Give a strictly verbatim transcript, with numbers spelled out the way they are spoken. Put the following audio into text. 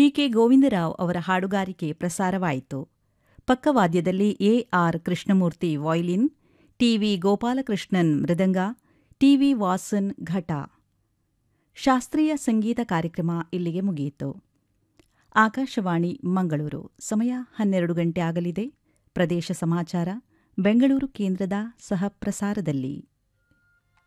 K Govinda Rao ಅವರ ಹಾಡುಗಾರಿಕೆ ಪ್ರಸಾರವಾಯಿತು. ಪಕ್ಕವಾದ್ಯದಲ್ಲಿ A R Krishnamurthy violin, T V Gopalakrishnan mridanga, T V Vasan ಘಟ. ಶಾಸ್ತ್ರೀಯ ಸಂಗೀತ ಕಾರ್ಯಕ್ರಮ ಇಲ್ಲಿಗೆ ಮುಗಿಯಿತು. ಆಕಾಶವಾಣಿ ಮಂಗಳೂರು. ಸಮಯ ಹನ್ನೆರಡು ಗಂಟೆ ಆಗಲಿದೆ. ಪ್ರದೇಶ ಸಮಾಚಾರ ಬೆಂಗಳೂರು ಕೇಂದ್ರದ ಸಹ ಪ್ರಸಾರದಲ್ಲಿ.